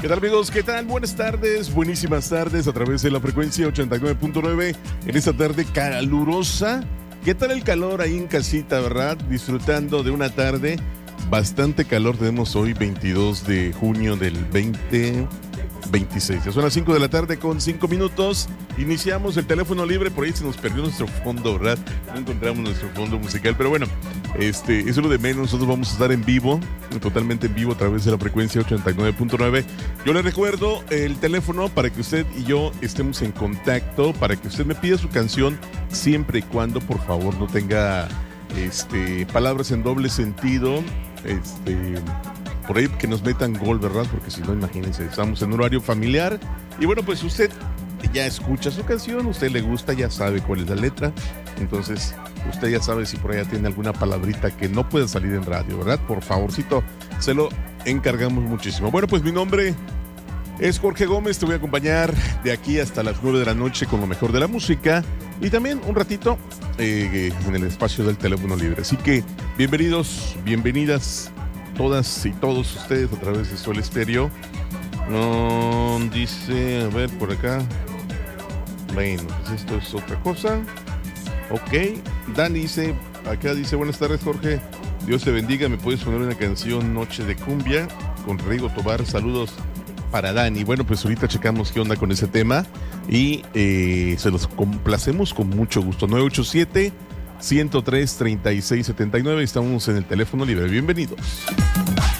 ¿Qué tal, amigos? ¿Qué tal? Buenas tardes, buenísimas tardes a través de la frecuencia 89.9 en esta tarde calurosa. ¿Qué tal el calor ahí en casita, verdad? Disfrutando de una tarde bastante calor. Tenemos hoy 22 de junio del 2026. Ya son las 5 de la tarde con 5 minutos. Iniciamos el teléfono libre. Por ahí se nos perdió nuestro fondo, ¿verdad? No encontramos nuestro fondo musical, pero bueno, eso es lo de menos. Nosotros vamos a estar en vivo, totalmente en vivo a través de la frecuencia 89.9. Yo le recuerdo el teléfono para que usted y yo estemos en contacto, para que usted me pida su canción siempre y cuando, por favor, no tenga palabras en doble sentido. Por ahí que nos metan gol, ¿verdad? Porque si no, imagínense, estamos en un horario familiar. Y bueno, pues usted ya escucha su canción, usted le gusta, ya sabe cuál es la letra. Entonces, usted ya sabe si por allá tiene alguna palabrita que no pueda salir en radio, ¿verdad? Por favorcito, se lo encargamos muchísimo. Bueno, pues mi nombre es Jorge Gómez, te voy a acompañar de aquí hasta las 9 de la noche con lo mejor de la música y también un ratito en el espacio del teléfono libre. Así que bienvenidos, bienvenidas todas y todos ustedes a través de Sol Estéreo. Dice, a ver, por acá. Bueno, pues esto es otra cosa. Ok, Dani dice, acá dice, buenas tardes, Jorge. Dios te bendiga, ¿me puedes poner una canción Noche de Cumbia con Rigo Tobar? Saludos para Dani. Bueno, pues ahorita checamos qué onda con ese tema y se los complacemos con mucho gusto. 987-103-3679. Estamos en el teléfono libre. Bienvenidos.